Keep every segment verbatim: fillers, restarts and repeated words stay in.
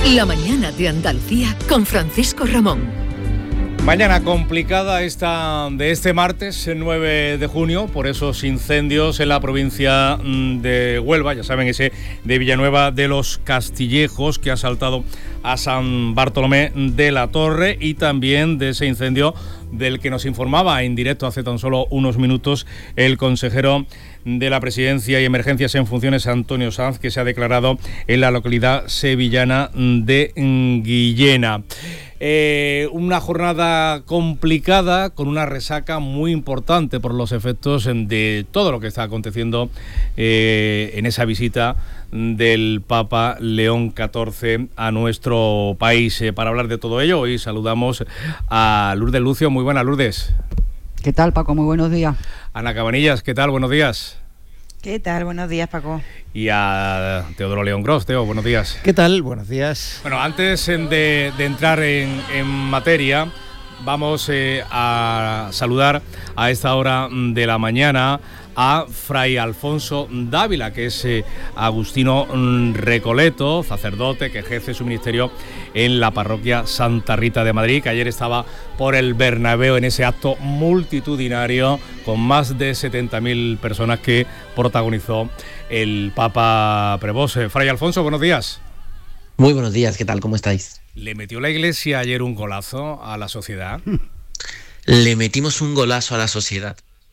La mañana de Andalucía con Francisco Ramón. Mañana complicada esta de este martes, nueve de junio, por esos incendios en la provincia de Huelva, ya saben, ese de Villanueva de los Castillejos, que ha asaltado a San Bartolomé de la Torre, y también de ese incendio del que nos informaba en directo hace tan solo unos minutos el consejero de la Presidencia y Emergencias en Funciones, Antonio Sanz, que se ha declarado en la localidad sevillana de Guillena. Eh, una jornada complicada con una resaca muy importante por los efectos de todo lo que está aconteciendo eh, en esa visita del Papa León catorce a nuestro país. Eh, para hablar de todo ello, hoy saludamos a Lourdes Lucio. Muy buenas, Lourdes. ¿Qué tal, Paco? Muy buenos días. Ana Cabanillas, ¿qué tal? Buenos días. ¿Qué tal? Buenos días, Paco. Y a Teodoro León Gros. Teo, buenos días. ¿Qué tal? Buenos días. Bueno, antes de, de entrar en, en materia, vamos eh, a saludar a esta hora de la mañana a Fray Alfonso Dávila, que es eh, agustino recoleto, sacerdote que ejerce su ministerio en la parroquia Santa Rita de Madrid, que ayer estaba por el Bernabéu en ese acto multitudinario con más de setenta mil personas que protagonizó el Papa Prevost. Fray Alfonso, buenos días. Muy buenos días, ¿qué tal? ¿Cómo estáis? ¿Le metió la Iglesia ayer un golazo a la sociedad? Le metimos un golazo a la sociedad.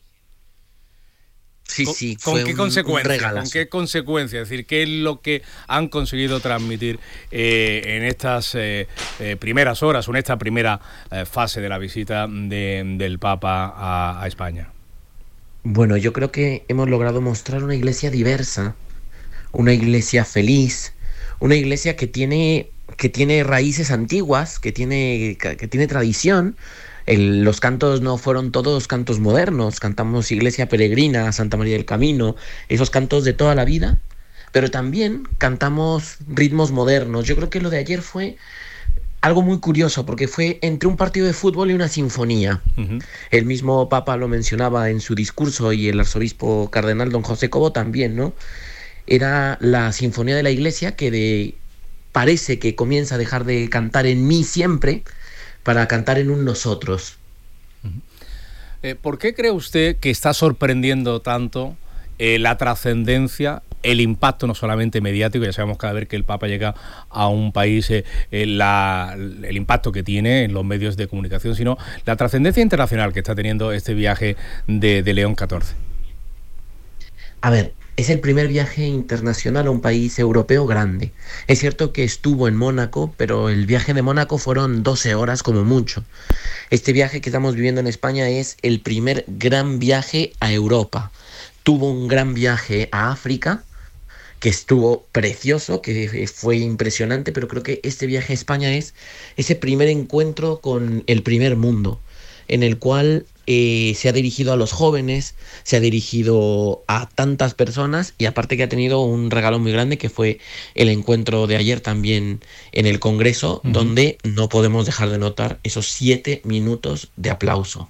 Sí, ¿Con, sí, ¿con fue qué un, consecuencia? un ¿Con qué consecuencia? Es decir, ¿qué es lo que han conseguido transmitir eh, en estas eh, eh, primeras horas o en esta primera eh, fase de la visita de, del Papa a, a España? Bueno, yo creo que hemos logrado mostrar una iglesia diversa, una iglesia feliz, una iglesia que tiene, que tiene raíces antiguas, que tiene, que tiene tradición. El, los cantos no fueron todos cantos modernos, cantamos Iglesia Peregrina, Santa María del Camino, esos cantos de toda la vida, pero también cantamos ritmos modernos. Yo creo que lo de ayer fue algo muy curioso, porque fue entre un partido de fútbol y una sinfonía. Uh-huh. El mismo Papa lo mencionaba en su discurso, y el arzobispo cardenal don José Cobo también, ¿no? Era la sinfonía de la Iglesia que de, parece que comienza a dejar de cantar en mí siempre, para cantar en un nosotros. Eh, ¿Por qué cree usted que está sorprendiendo tanto eh, la trascendencia, el impacto no solamente mediático? Ya sabemos cada vez que el Papa llega a un país, eh, eh, la, el impacto que tiene en los medios de comunicación, sino la trascendencia internacional que está teniendo este viaje de, de León catorce. A ver, es el primer viaje internacional a un país europeo grande. Es cierto que estuvo en Mónaco, pero el viaje de Mónaco fueron doce horas como mucho. Este viaje que estamos viviendo en España es el primer gran viaje a Europa. Tuvo un gran viaje a África, que estuvo precioso, que fue impresionante, pero creo que este viaje a España es ese primer encuentro con el primer mundo, en el cual eh, se ha dirigido a los jóvenes, se ha dirigido a tantas personas, y aparte que ha tenido un regalo muy grande, que fue el encuentro de ayer también en el Congreso, uh-huh. donde no podemos dejar de notar esos siete minutos de aplauso.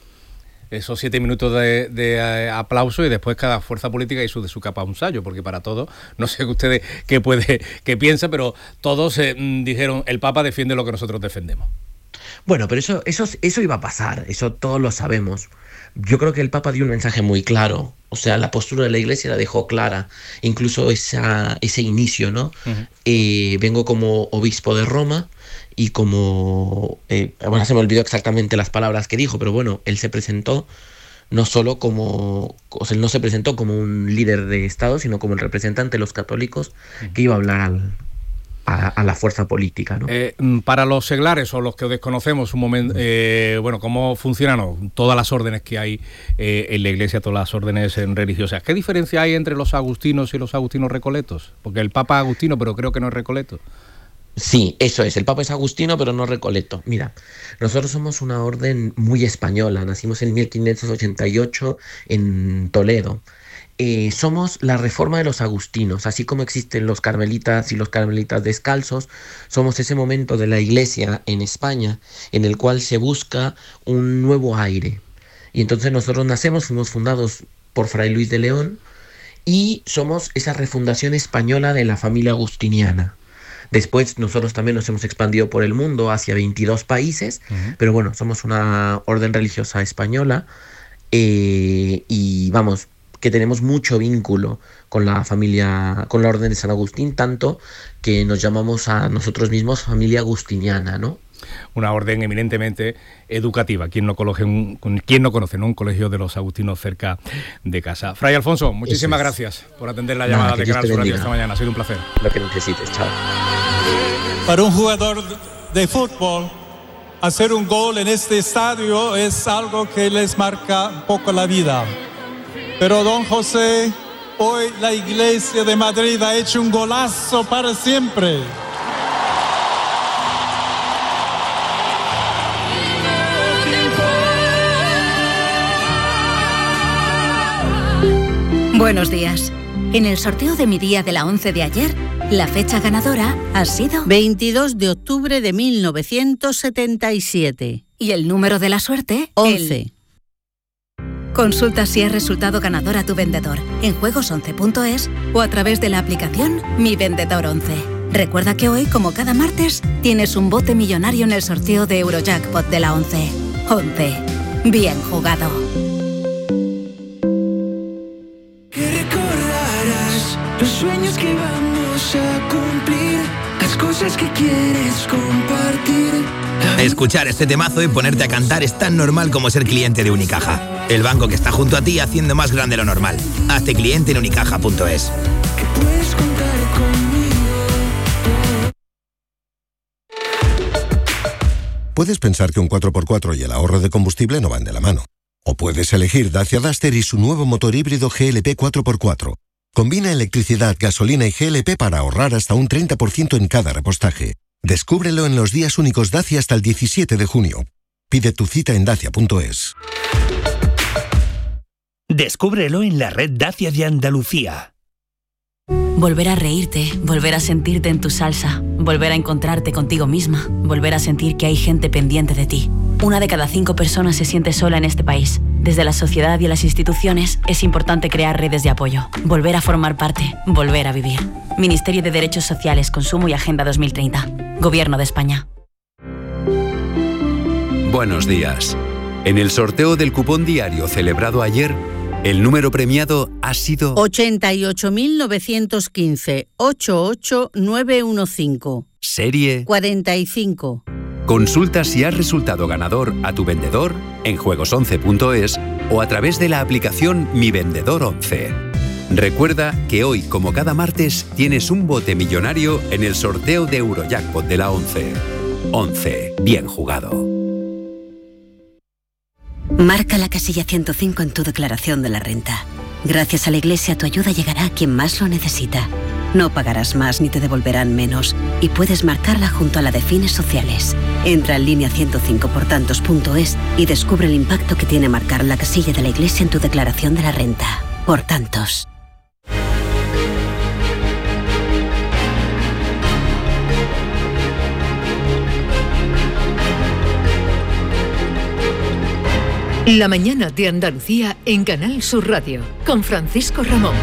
Esos siete minutos de, de eh, aplauso, y después cada fuerza política hizo de su capa un sayo, porque para todos, no sé ustedes qué puede, qué piensan, pero todos eh, dijeron, el Papa defiende lo que nosotros defendemos. Bueno, pero eso, eso, eso iba a pasar, eso todos lo sabemos. Yo creo que el Papa dio un mensaje muy claro, o sea, la postura de la Iglesia la dejó clara, incluso esa, ese inicio, ¿no? Uh-huh. Eh, vengo como obispo de Roma y como... Eh, bueno, se me olvidó exactamente las palabras que dijo, pero bueno, él se presentó no solo como... O sea, él no se presentó como un líder de Estado, sino como el representante de los católicos uh-huh. que iba a hablar al... A, a la fuerza política, ¿no? Eh, para los seglares o los que desconocemos un momento, eh, bueno, cómo funcionan ¿no? todas las órdenes que hay eh, en la Iglesia, todas las órdenes religiosas. ¿Qué diferencia hay entre los agustinos y los agustinos recoletos? Porque el Papa es agustino, pero creo que no es recoleto. Sí, eso es. El Papa es agustino, pero no recoleto. Mira, nosotros somos una orden muy española. Nacimos en mil quinientos ochenta y ocho en Toledo. Eh, somos la reforma de los agustinos, así como existen los carmelitas y los carmelitas descalzos. Somos ese momento de la Iglesia en España en el cual se busca un nuevo aire. Y entonces nosotros nacemos, fuimos fundados por Fray Luis de León, y somos esa refundación española de la familia agustiniana, Después nosotros también nos hemos expandido por el mundo hacia veintidós países, uh-huh. pero bueno, somos una orden religiosa española eh, y vamos, que tenemos mucho vínculo con la familia, con la Orden de San Agustín, tanto que nos llamamos a nosotros mismos familia agustiniana, ¿no? Una orden eminentemente educativa. ¿Quién no conoce un, ¿quién no conoce, ¿no? un colegio de los agustinos cerca de casa? Fray Alfonso, muchísimas es. gracias por atender la llamada Nada, de Canal Sur Radio esta mañana. Ha sido un placer. Lo que necesites, chao. Para un jugador de fútbol, hacer un gol en este estadio es algo que les marca un poco la vida. Pero don José, hoy la Iglesia de Madrid ha hecho un golazo para siempre. Buenos días. En el sorteo de mi día de la once de ayer, la fecha ganadora ha sido veintidós de octubre de mil novecientos setenta y siete. Y el número de la suerte, once. El... Consulta si has resultado ganador a tu vendedor en juegos once punto es o a través de la aplicación Mi Vendedor once. Recuerda que hoy, como cada martes, tienes un bote millonario en el sorteo de Eurojackpot de la once. once. Bien jugado. Los sueños que vamos a cumplir, las cosas que quieres compartir. Escuchar este temazo y ponerte a cantar es tan normal como ser cliente de Unicaja. El banco que está junto a ti haciendo más grande lo normal. Hazte cliente en unicaja punto es. Que puedes contar conmigo. Puedes pensar que un cuatro por cuatro y el ahorro de combustible no van de la mano. O puedes elegir Dacia Duster y su nuevo motor híbrido G L P cuatro por cuatro. Combina electricidad, gasolina y G L P para ahorrar hasta un treinta por ciento en cada repostaje. Descúbrelo en los días únicos Dacia hasta el diecisiete de junio. Pide tu cita en dacia punto es. Descúbrelo en la red Dacia de Andalucía. Volver a reírte, volver a sentirte en tu salsa, volver a encontrarte contigo misma, volver a sentir que hay gente pendiente de ti. Una de cada cinco personas se siente sola en este país. Desde la sociedad y las instituciones es importante crear redes de apoyo, volver a formar parte, volver a vivir. Ministerio de Derechos Sociales, Consumo y Agenda dos mil treinta. Gobierno de España. Buenos días. En el sorteo del cupón diario celebrado ayer, el número premiado ha sido ochenta y ocho mil novecientos quince, ochenta y ocho mil novecientos quince. Serie cuarenta y cinco. Consulta si has resultado ganador a tu vendedor en juegos once punto es o a través de la aplicación Mi Vendedor once. Recuerda que hoy, como cada martes, tienes un bote millonario en el sorteo de Eurojackpot de la once. once. Bien jugado. Marca la casilla ciento cinco en tu declaración de la renta. Gracias a la Iglesia, tu ayuda llegará a quien más lo necesita. No pagarás más ni te devolverán menos y puedes marcarla junto a la de fines sociales. Entra en línea ciento cinco por tantos punto es y descubre el impacto que tiene marcar la casilla de la Iglesia en tu declaración de la renta. Por tantos. La mañana de Andalucía en Canal Sur Radio con Francisco Ramón.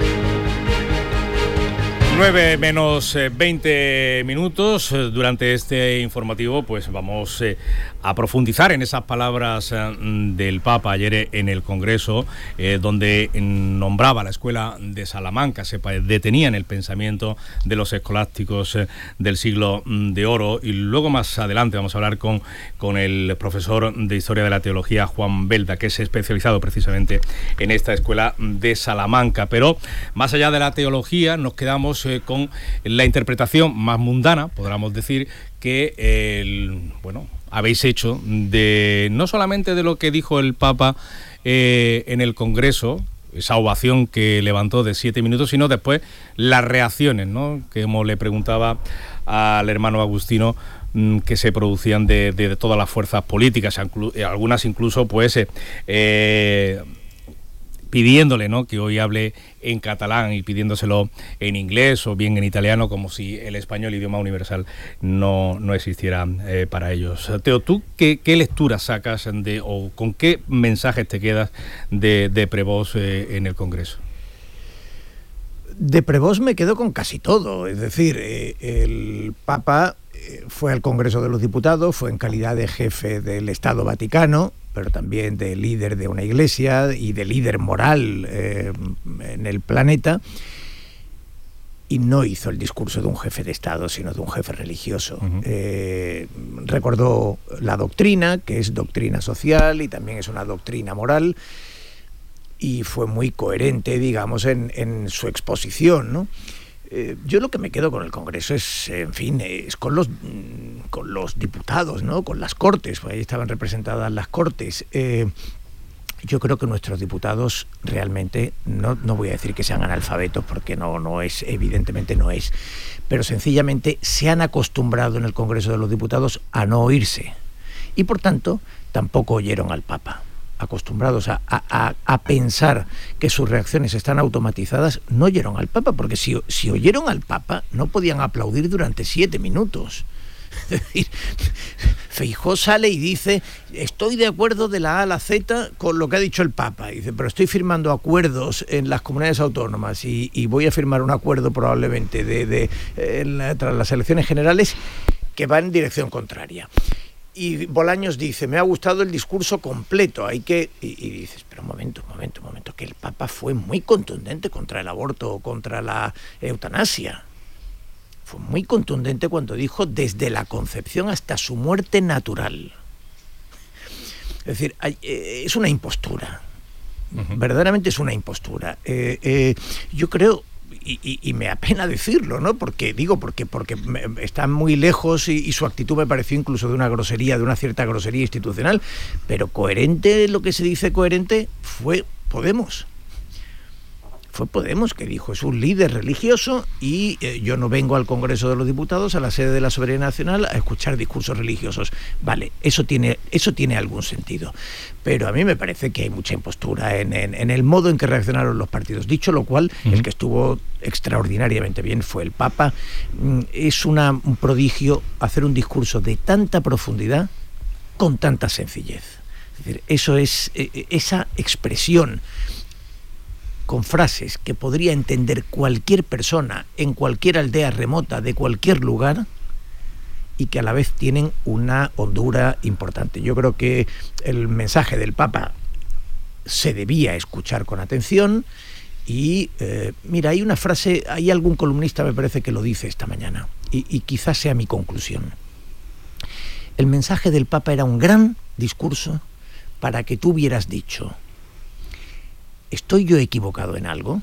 nueve menos veinte minutos. Durante este informativo pues vamos eh, a profundizar en esas palabras eh, del Papa ayer en el Congreso, eh, donde nombraba la escuela de Salamanca, se detenía en el pensamiento de los escolásticos eh, del siglo de oro. Y luego más adelante vamos a hablar con, con el profesor de Historia de la Teología, Juan Belda, que es especializado precisamente en esta escuela de Salamanca. Pero más allá de la teología nos quedamos Eh, con la interpretación más mundana, podríamos decir, que el, bueno, habéis hecho de no solamente de lo que dijo el Papa eh, en el Congreso, esa ovación que levantó de siete minutos, sino después las reacciones, ¿no?, que como le preguntaba al hermano Agustino, que se producían de, de, de todas las fuerzas políticas, algunas incluso pues eh, eh, pidiéndole, ¿no?, que hoy hable en catalán y pidiéndoselo en inglés o bien en italiano, como si el español, idioma universal, no, no existiera eh, para ellos. Teo, ¿tú qué, qué lecturas sacas de, o con qué mensajes te quedas de, de Prevost eh, en el Congreso? De Prevost me quedo con casi todo. Es decir, eh, el Papa eh, fue al Congreso de los Diputados, fue en calidad de jefe del Estado Vaticano, pero también de líder de una iglesia y de líder moral eh, en el planeta, y no hizo el discurso de un jefe de Estado, sino de un jefe religioso. Uh-huh. Eh, recordó la doctrina, que es doctrina social y también es una doctrina moral, y fue muy coherente, digamos, en, en su exposición, ¿no? Eh, yo lo que me quedo con el Congreso es, en fin, es con los, con los diputados, ¿no? Con las Cortes, pues ahí estaban representadas las Cortes. Eh, yo creo que nuestros diputados realmente, no, no voy a decir que sean analfabetos, porque no, no es, evidentemente no es, pero sencillamente se han acostumbrado en el Congreso de los Diputados a no oírse, y por tanto tampoco oyeron al Papa. Acostumbrados a, a, a pensar que sus reacciones están automatizadas, no oyeron al Papa, porque si, si oyeron al Papa no podían aplaudir durante siete minutos. Es decir, Feijóo sale y dice: estoy de acuerdo de la A a la Z con lo que ha dicho el Papa. Y dice: pero estoy firmando acuerdos en las comunidades autónomas y, y voy a firmar un acuerdo probablemente de, de, de la, tras las elecciones generales que va en dirección contraria. Y Bolaños dice: me ha gustado el discurso completo, hay que... Y, y dices: pero un momento, un momento, un momento, que el Papa fue muy contundente contra el aborto, contra la eutanasia. Fue muy contundente cuando dijo: desde la concepción hasta su muerte natural. Es decir, hay, eh, es una impostura. Uh-huh. Verdaderamente es una impostura. Eh, eh, yo creo... Y, y, y me apena decirlo, ¿no? Porque digo, porque, porque está muy lejos y, y su actitud me pareció incluso de una grosería, de una cierta grosería institucional, pero coherente, lo que se dice coherente, fue Podemos. Fue Podemos, que dijo: es un líder religioso y eh, yo no vengo al Congreso de los Diputados, a la sede de la Soberanía Nacional, a escuchar discursos religiosos. Vale, eso tiene, eso tiene algún sentido. Pero a mí me parece que hay mucha impostura en, en, en el modo en que reaccionaron los partidos. Dicho lo cual, uh-huh. el que estuvo extraordinariamente bien fue el Papa. Es una, un prodigio hacer un discurso de tanta profundidad con tanta sencillez. Es decir, eso es, esa expresión con frases que podría entender cualquier persona en cualquier aldea remota de cualquier lugar, y que a la vez tienen una hondura importante. Yo creo que el mensaje del Papa se debía escuchar con atención y, eh, mira, hay una frase, hay algún columnista, me parece, que lo dice esta mañana, y, y quizás sea mi conclusión. El mensaje del Papa era un gran discurso para que tú hubieras dicho: ¿estoy yo equivocado en algo?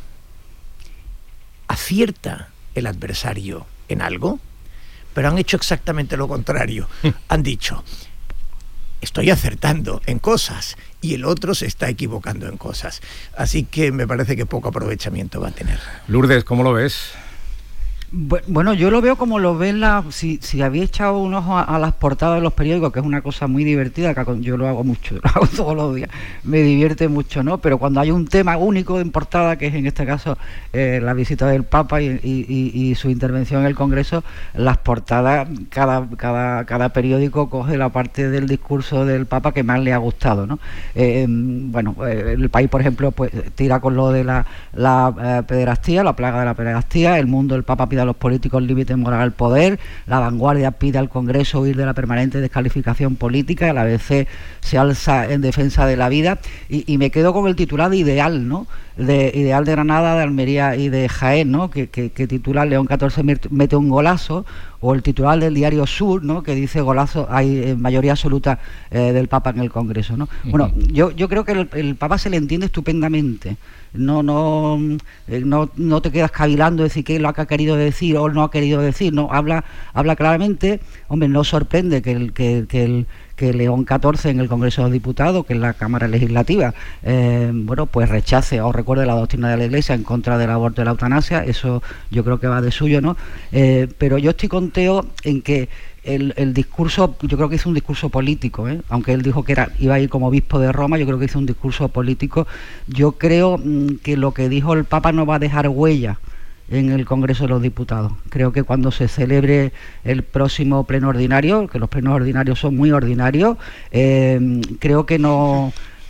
¿Acierta el adversario en algo? Pero han hecho exactamente lo contrario. Han dicho: estoy acertando en cosas y el otro se está equivocando en cosas. Así que me parece que poco aprovechamiento va a tener. Lourdes, ¿cómo lo ves? Bueno, yo lo veo como lo ven la... Si, si había echado un ojo a, a las portadas de los periódicos, que es una cosa muy divertida, que yo lo hago mucho, lo hago todos los días, me divierte mucho, ¿no? Pero cuando hay un tema único en portada, que es en este caso eh, la visita del Papa y, y, y, y su intervención en el Congreso, las portadas, cada, cada, cada periódico coge la parte del discurso del Papa que más le ha gustado, ¿no? Eh, bueno, eh, El País, por ejemplo, pues tira con lo de la, la eh, pederastía, la plaga de la pederastía. El Mundo, el Papa pide a los políticos límites moral al poder. La Vanguardia pide al Congreso huir de la permanente descalificación política. La A B C se alza en defensa de la vida, y, y me quedo con el titular de Ideal, ¿no? De Ideal de Granada, de Almería y de Jaén, ¿no? Que, que, que titula: León catorce mete un golazo. O el titular del Diario Sur, ¿no? Que dice: golazo, hay eh, mayoría absoluta eh, del Papa en el Congreso, ¿no? Uh-huh. Bueno, yo, yo creo que el, el Papa se le entiende estupendamente. No, no, eh, no, no te quedas cavilando decir qué es lo que ha querido decir o no ha querido decir, no, habla, habla claramente. Hombre, no sorprende que el, que, que el que León catorce en el Congreso de los Diputados, que es la Cámara Legislativa, eh, bueno, pues rechace o recuerde la doctrina de la Iglesia en contra del aborto y la eutanasia. Eso yo creo que va de suyo, ¿no? Eh, pero yo estoy conteo en que el, el discurso, yo creo que hizo un discurso político, ¿eh? Aunque él dijo que era, iba a ir como obispo de Roma, yo creo que hizo un discurso político. Yo creo mmm, que lo que dijo el Papa no va a dejar huella en el Congreso de los Diputados. Creo que cuando se celebre el próximo pleno ordinario, que los plenos ordinarios son muy ordinarios, eh, creo que no...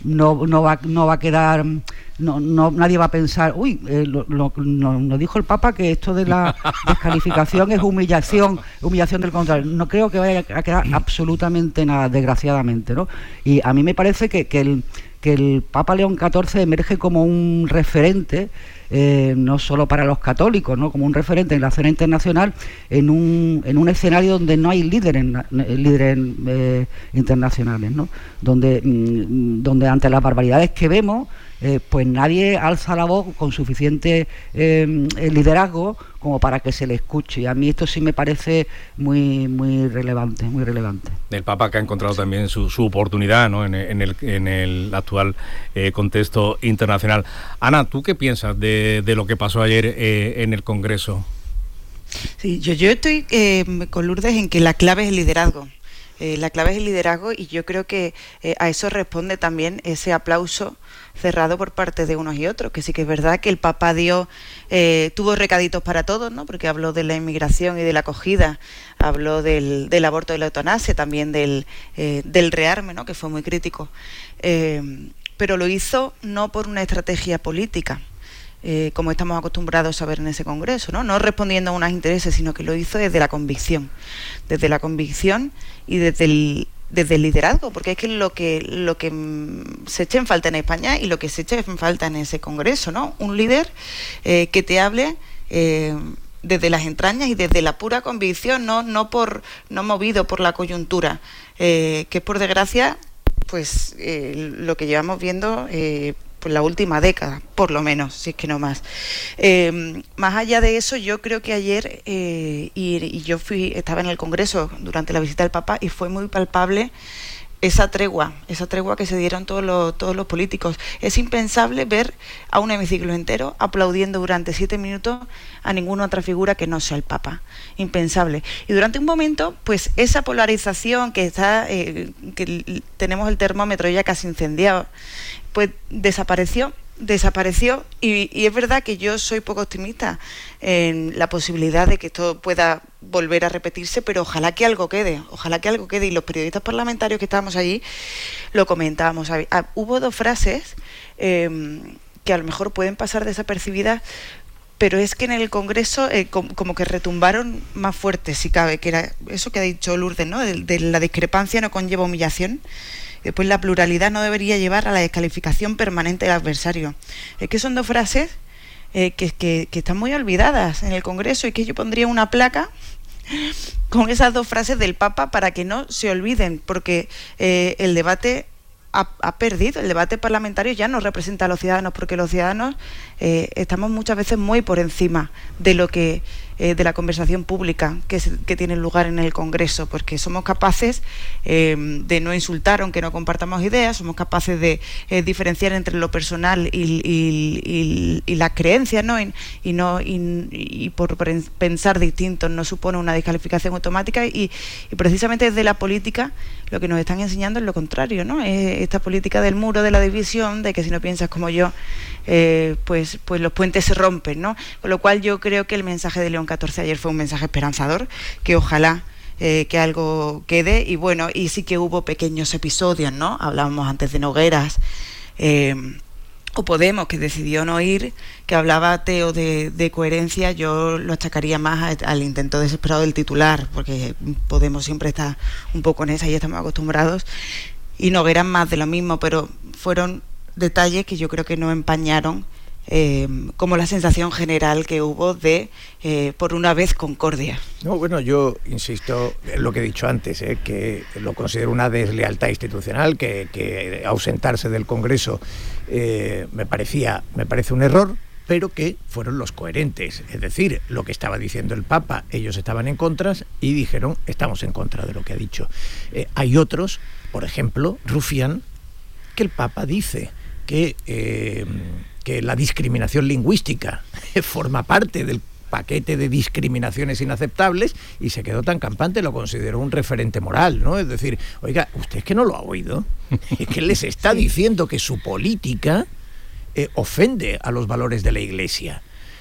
no, no, va, no va a quedar, no, no, nadie va a pensar, uy, eh, lo, lo, no, nos dijo el Papa que esto de la descalificación es humillación, humillación del contrario. No creo que vaya a quedar absolutamente nada, desgraciadamente, ¿no? Y a mí me parece que, que el que el Papa León catorce emerge como un referente, eh, no solo para los católicos, ¿no? Como un referente en la escena internacional, en un, en un escenario donde no hay líderes, líderes eh, internacionales, ¿no? Donde, mm, donde ante las barbaridades que vemos, eh, pues nadie alza la voz con suficiente eh, liderazgo como para que se le escuche. Y a mí esto sí me parece muy muy relevante, muy relevante. El Papa que ha encontrado también su, su oportunidad, ¿no? en, en, el, en el actual eh, contexto internacional. Ana, ¿tú qué piensas de, de lo que pasó ayer eh, en el Congreso? Sí, yo, yo estoy eh, con Lourdes en que la clave es el liderazgo. Eh, la clave es el liderazgo y yo creo que eh, a eso responde también ese aplauso cerrado por parte de unos y otros, que sí que es verdad que el Papa dio, eh, tuvo recaditos para todos, ¿no? Porque habló de la inmigración y de la acogida, habló del, del aborto y la eutanasia, también del, eh, del rearme, ¿no? Que fue muy crítico, eh, pero lo hizo no por una estrategia política, Eh, como estamos acostumbrados a ver en ese Congreso, ¿no? No respondiendo a unos intereses, sino que lo hizo desde la convicción, desde la convicción y desde el, desde el liderazgo, porque es que lo que lo que se echa en falta en España y lo que se echa en falta en ese Congreso, ¿no? Un líder eh, que te hable eh, desde las entrañas y desde la pura convicción, no no por no movido por la coyuntura, eh, que por desgracia, pues eh, lo que llevamos viendo eh, pues la última década, por lo menos, si es que no más. Eh, más allá de eso, yo creo que ayer, eh, y, y yo fui estaba en el Congreso durante la visita del Papa, y fue muy palpable esa tregua, esa tregua que se dieron todos los, todos los políticos. Es impensable ver a un hemiciclo entero aplaudiendo durante siete minutos a ninguna otra figura que no sea el Papa. Impensable. Y durante un momento, pues esa polarización que está, eh, que tenemos el termómetro ya casi incendiado, pues desapareció, desapareció y, y es verdad que yo soy poco optimista en la posibilidad de que esto pueda volver a repetirse, pero ojalá que algo quede, ojalá que algo quede. Y los periodistas parlamentarios que estábamos allí lo comentábamos. Ah, hubo dos frases eh, que a lo mejor pueden pasar desapercibidas, pero es que en el Congreso eh, como, como que retumbaron más fuerte, si cabe, que era eso que ha dicho Lourdes, ¿no? De, de la discrepancia no conlleva humillación. Después, la pluralidad no debería llevar a la descalificación permanente del adversario. Es que son dos frases eh, que, que, que están muy olvidadas en el Congreso, y que yo pondría una placa con esas dos frases del Papa para que no se olviden, porque eh, el debate ha, ha perdido, el debate parlamentario ya no representa a los ciudadanos, porque los ciudadanos eh, estamos muchas veces muy por encima de lo que Eh, de la conversación pública que, se, que tiene lugar en el Congreso, porque somos capaces eh, de no insultar aunque no compartamos ideas, somos capaces de eh, diferenciar entre lo personal y, y, y, y las creencias, ¿no? Y, y, no, y, y por pensar distinto no supone una descalificación automática, y, y precisamente desde la política lo que nos están enseñando es lo contrario, ¿no? Es esta política del muro, de la división, de que si no piensas como yo, eh, pues, pues los puentes se rompen, ¿no? Con lo cual yo creo que el mensaje de León catorce ayer fue un mensaje esperanzador, que ojalá eh, que algo quede. Y bueno, y sí que hubo pequeños episodios, ¿no? Hablábamos antes de Nogueras, eh, o Podemos, que decidió no ir, que hablaba Teo de, de coherencia. Yo lo achacaría más a, al intento desesperado del titular, porque Podemos siempre está un poco en esa y estamos acostumbrados, y Nogueras más de lo mismo, pero fueron detalles que yo creo que no empañaron Eh, como la sensación general que hubo de, eh, por una vez, concordia. No, bueno, yo insisto en lo que he dicho antes, eh, que lo considero una deslealtad institucional, que, que ausentarse del Congreso eh, me parecía, me parece un error, pero que fueron los coherentes. Es decir, lo que estaba diciendo el Papa, ellos estaban en contra y dijeron, estamos en contra de lo que ha dicho. Eh, hay otros, por ejemplo, Rufián, que el Papa dice que... Eh, que la discriminación lingüística forma parte del paquete de discriminaciones inaceptables, y se quedó tan campante, lo consideró un referente moral, ¿no? Es decir, oiga, ¿usted es que no lo ha oído? Es que les está sí. diciendo que su política eh, ofende a los valores de la Iglesia.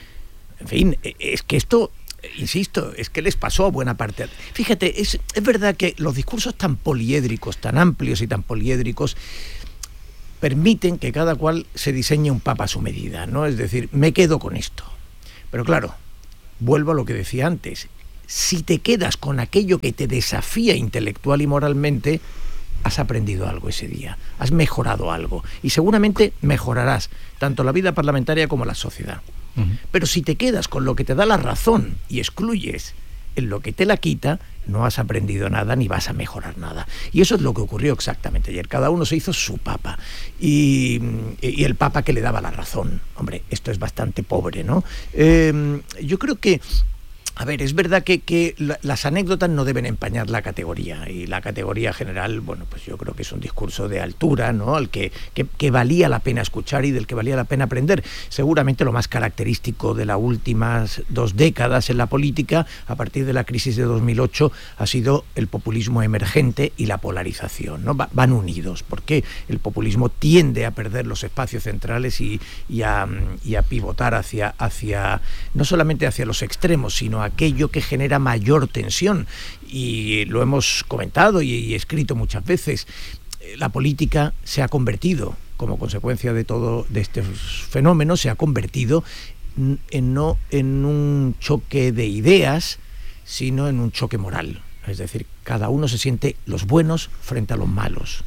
En fin, es que esto, insisto, es que les pasó a buena parte. Fíjate, es, es verdad que los discursos tan poliédricos, tan amplios y tan poliédricos, permiten que cada cual se diseñe un papa a su medida, ¿no? Es decir, me quedo con esto. Pero claro, vuelvo a lo que decía antes. Si te quedas con aquello que te desafía intelectual y moralmente, has aprendido algo ese día, has mejorado algo y seguramente mejorarás tanto la vida parlamentaria como la sociedad. Uh-huh. Pero si te quedas con lo que te da la razón y excluyes en lo que te la quita, no has aprendido nada ni vas a mejorar nada. Y eso es lo que ocurrió exactamente ayer. Cada uno se hizo su papa y, y el papa que le daba la razón. Hombre, esto es bastante pobre, ¿no? Eh, yo creo que A ver, es verdad que, que las anécdotas no deben empañar la categoría, y la categoría general, bueno, pues yo creo que es un discurso de altura, ¿no?, al que, que, que valía la pena escuchar y del que valía la pena aprender. Seguramente lo más característico de las últimas dos décadas en la política, a partir de la crisis de dos mil ocho, ha sido el populismo emergente y la polarización, ¿no? Va, van unidos, porque el populismo tiende a perder los espacios centrales y, y, a, y a pivotar hacia, hacia, no solamente hacia los extremos, sino aquello que genera mayor tensión, y lo hemos comentado y, y escrito muchas veces. La política se ha convertido, como consecuencia de todo de estos fenómenos, se ha convertido en, no en un choque de ideas, sino en un choque moral. Es decir, cada uno se siente los buenos frente a los malos,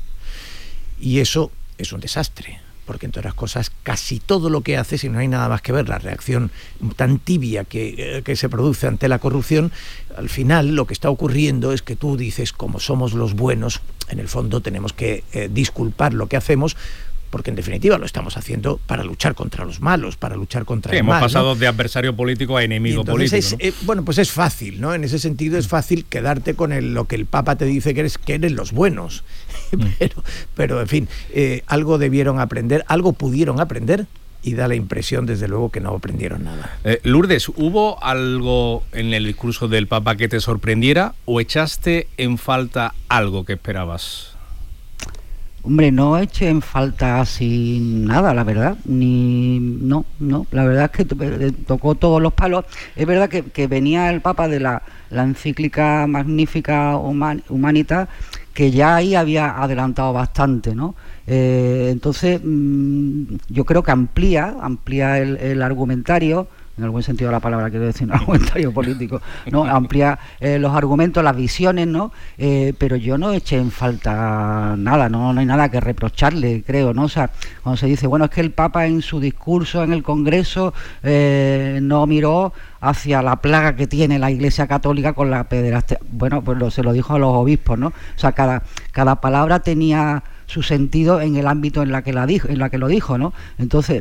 y eso es un desastre, porque entre otras cosas casi todo lo que haces, y no hay nada más que ver la reacción tan tibia que, que se produce ante la corrupción, al final lo que está ocurriendo es que tú dices, como somos los buenos, en el fondo tenemos que eh, disculpar lo que hacemos, porque en definitiva lo estamos haciendo para luchar contra los malos, para luchar contra sí, el mal. Hemos pasado, ¿no?, de de adversario político a enemigo político, es, ¿no? eh, bueno, pues es fácil, ¿no? En ese sentido es fácil quedarte con el, lo que el Papa te dice que eres, que eres los buenos. pero, pero, en fin, eh, algo debieron aprender, algo pudieron aprender, y da la impresión, desde luego, que no aprendieron nada. Eh, Lourdes, ¿hubo algo en el discurso del Papa que te sorprendiera, o echaste en falta algo que esperabas? Hombre, no eché en falta así nada, la verdad, ni no, no, la verdad es que tocó todos los palos. Es verdad que, que venía el Papa de la, la encíclica Magnificat Humanitas, que ya ahí había adelantado bastante, ¿no? Eh, entonces, mmm, yo creo que amplía, amplía el, el argumentario, en el buen sentido de la palabra, quiero decir, un argumentario político, ¿no? Amplía eh, los argumentos, las visiones, ¿no? Eh, pero yo no eché en falta nada, ¿no? No hay nada que reprocharle, creo, ¿no? O sea, cuando se dice, bueno, es que el Papa en su discurso en el Congreso eh, no miró hacia la plaga que tiene la Iglesia Católica con la pederastia. Bueno, pues lo, se lo dijo a los obispos, ¿no? O sea, cada, cada palabra tenía su sentido en el ámbito en la que la dijo, en la que lo dijo, ¿no? Entonces,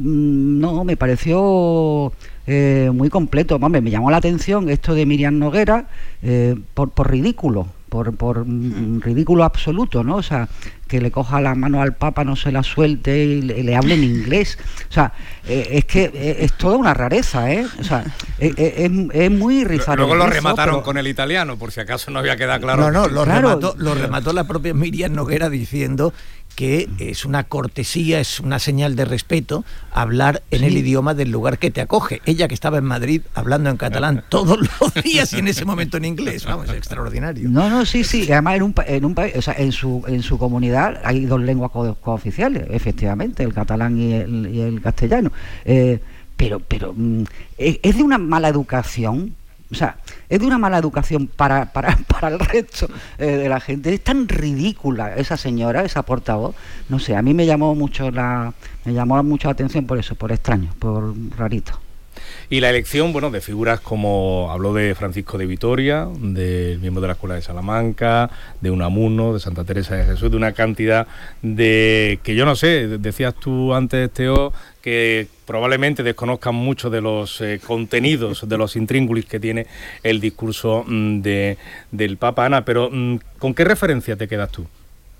no, me pareció eh, muy completo. Hombre, me llamó la atención esto de Miriam Noguera eh, por, por ridículo, por, por mm, ridículo absoluto, ¿no? O sea, que le coja la mano al Papa, no se la suelte y le, le hable en inglés. O sea, eh, es que eh, es toda una rareza, ¿eh? O sea, eh, eh, es, es muy rizado. Luego lo remataron pero... con el italiano, por si acaso no había quedado claro. No, no, lo, claro. remató, lo remató la propia Miriam Noguera diciendo que es una cortesía, es una señal de respeto hablar en sí. el idioma del lugar que te acoge. Ella, que estaba en Madrid hablando en catalán todos los días y en ese momento en inglés. Vamos, es extraordinario. No, no, sí, sí. Además, en un, en un país, o sea, en su, en su comunidad hay dos lenguas co- cooficiales, efectivamente, el catalán y el, y el castellano. Eh, pero, pero es, es de una mala educación. O sea, es de una mala educación para, para, para el resto eh, de la gente. Es tan ridícula esa señora, esa portavoz. No sé, a mí me llamó mucho la me llamó mucho la atención por eso, por extraño, por rarito. Y la elección, bueno, de figuras como habló de Francisco de Vitoria, del miembro de la Escuela de Salamanca, de Unamuno, de Santa Teresa de Jesús, de una cantidad de que yo no sé, decías tú antes, Teo, que probablemente desconozcan mucho de los eh, contenidos, de los intríngulis que tiene el discurso mm, de, del Papa. Ana, pero mm, ¿con qué referencia te quedas tú?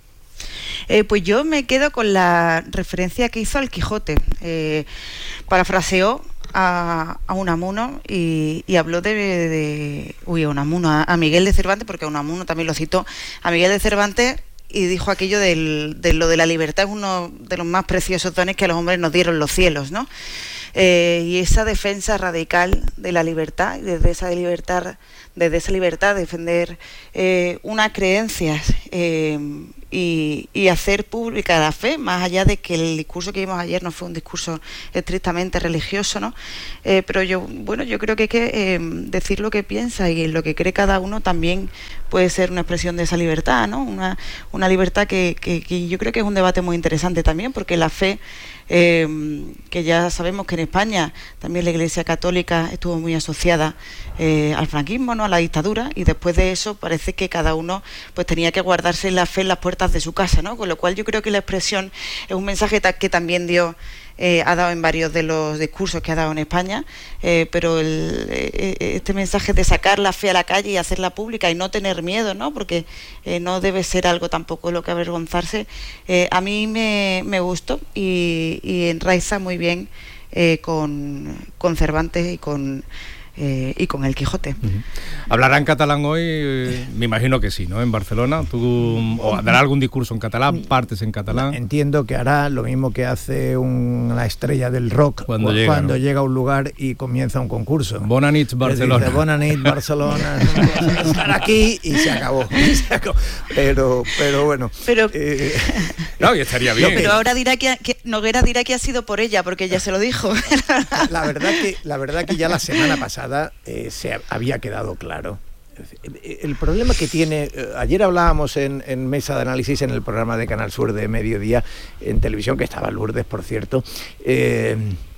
Eh, pues yo me quedo con la referencia que hizo al Quijote. Eh, parafraseó a, a Unamuno y, y habló de, de uy, a Unamuno, a, a Miguel de Cervantes, porque a Unamuno también lo citó, a Miguel de Cervantes, y dijo aquello del, de lo de la libertad es uno de los más preciosos dones que a los hombres nos dieron los cielos, ¿no? Eh, y esa defensa radical de la libertad, y desde esa libertad desde esa libertad, defender eh, unas creencias eh, y, y hacer pública la fe, más allá de que el discurso que vimos ayer no fue un discurso estrictamente religioso, ¿no? Eh, pero yo, bueno, yo creo que hay que eh, decir lo que piensa y lo que cree cada uno también puede ser una expresión de esa libertad, ¿no? Una, una libertad que, que, que yo creo que es un debate muy interesante también, porque la fe, eh, que ya sabemos que en España también la Iglesia Católica estuvo muy asociada eh, al franquismo, ¿no? A la dictadura, y después de eso parece que cada uno pues tenía que guardarse la fe en las puertas de su casa, ¿no? Con lo cual yo creo que la expresión es un mensaje que también dio Eh, ha dado en varios de los discursos que ha dado en España, eh, pero el, eh, este mensaje de sacar la fe a la calle y hacerla pública y no tener miedo, ¿no? Porque eh, no debe ser algo tampoco lo que avergonzarse, eh, a mí me, me gustó y, y enraiza muy bien eh, con, con Cervantes y con Eh, y con el Quijote. Uh-huh. ¿Hablará en catalán hoy? Eh, me imagino que sí, ¿no? En Barcelona. ¿Tú, o dará algún discurso en catalán, partes en catalán? Entiendo que hará lo mismo que hace una estrella del rock cuando, cuando, llega, cuando ¿no? llega a un lugar y comienza un concurso. Bona nit, Barcelona. Dice, Bona nit, Barcelona. Estar aquí y se acabó. Se acabó. Pero, pero bueno. Pero, eh, no, y estaría bien. Pero ahora dirá que, que Noguera dirá que ha sido por ella, porque ella se lo dijo. La verdad que, la verdad que ya la semana pasada Eh, se había quedado claro. El problema que tiene, eh, ayer hablábamos en, en Mesa de Análisis en el programa de Canal Sur de Mediodía en televisión, que estaba Lourdes, por cierto, eh,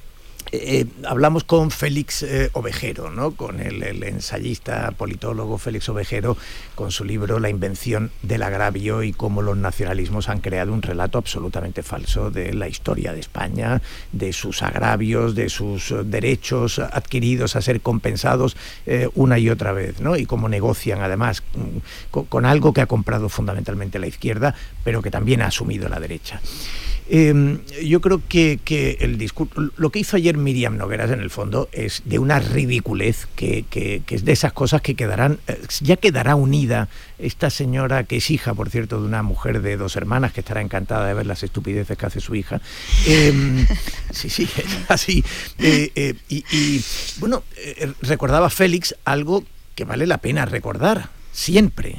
Eh, hablamos con Félix eh, Ovejero, ¿no? Con el, el ensayista, politólogo Félix Ovejero, con su libro La invención del agravio y cómo los nacionalismos han creado un relato absolutamente falso de la historia de España, de sus agravios, de sus derechos adquiridos a ser compensados eh, una y otra vez, ¿no? Y cómo negocian además con, con algo que ha comprado fundamentalmente la izquierda, pero que también ha asumido la derecha. Eh, yo creo que, que el discurso, lo que hizo ayer Míriam Nogueras en el fondo es de una ridiculez que, que, que es de esas cosas que quedarán, ya quedará unida esta señora, que es hija, por cierto, de una mujer de dos hermanas, que estará encantada de ver las estupideces que hace su hija. Eh, sí, sí, es así. Eh, eh, y, y bueno, eh, recordaba Félix algo que vale la pena recordar siempre,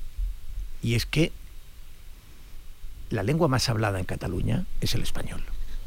y es que la lengua más hablada en Cataluña es el español,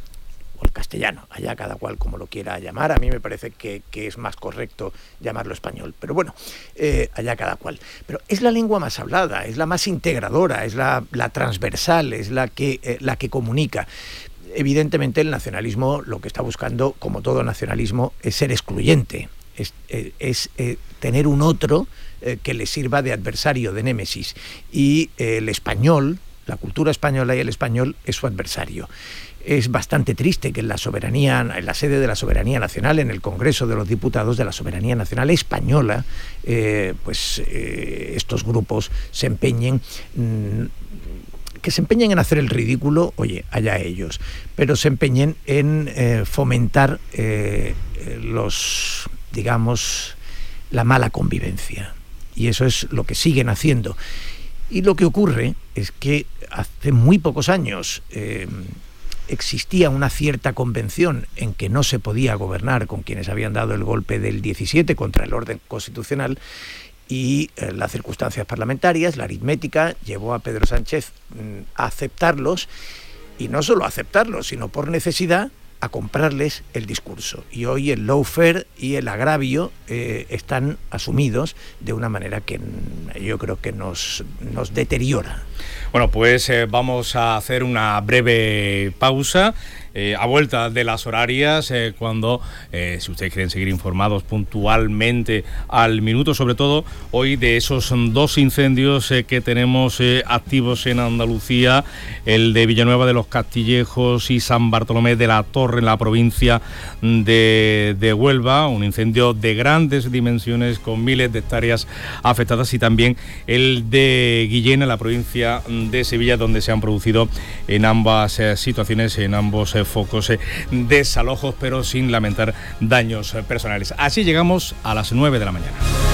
o el castellano, allá cada cual como lo quiera llamar. A mí me parece que, que es más correcto llamarlo español, pero bueno, eh, allá cada cual. Pero es la lengua más hablada, es la más integradora, es la, la transversal, es la que, eh, la que comunica. Evidentemente el nacionalismo lo que está buscando, como todo nacionalismo, es ser excluyente, es, eh, es eh, tener un otro eh, que le sirva de adversario, de némesis, y eh, el español, la cultura española y el español es su adversario. Es bastante triste que en la soberanía, en la sede de la soberanía nacional, en el Congreso de los Diputados de la Soberanía Nacional Española, eh, pues eh, estos grupos se empeñen, mmm, que se empeñen en hacer el ridículo, oye, allá ellos, pero se empeñen en eh, fomentar eh, los, digamos, la mala convivencia. Y eso es lo que siguen haciendo. Y lo que ocurre es que hace muy pocos años eh, existía una cierta convención en que no se podía gobernar con quienes habían dado el golpe del diecisiete contra el orden constitucional, y eh, las circunstancias parlamentarias, la aritmética, llevó a Pedro Sánchez mm, a aceptarlos, y no solo a aceptarlos, sino por necesidad a comprarles el discurso. Y hoy el lawfare y el agravio eh, están asumidos de una manera que yo creo que nos, nos deteriora. Bueno, pues eh, vamos a hacer una breve pausa. Eh, a vuelta de las horarias, eh, cuando, eh, si ustedes quieren seguir informados puntualmente al minuto, sobre todo hoy de esos dos incendios eh, que tenemos eh, activos en Andalucía, el de Villanueva de los Castillejos y San Bartolomé de la Torre en la provincia de, de Huelva, un incendio de grandes dimensiones con miles de hectáreas afectadas, y también el de Guillén en la provincia de Sevilla, donde se han producido en ambas eh, situaciones, en ambos eh, focos eh, desalojos, pero sin lamentar daños eh, personales. Así llegamos a las nueve de la mañana.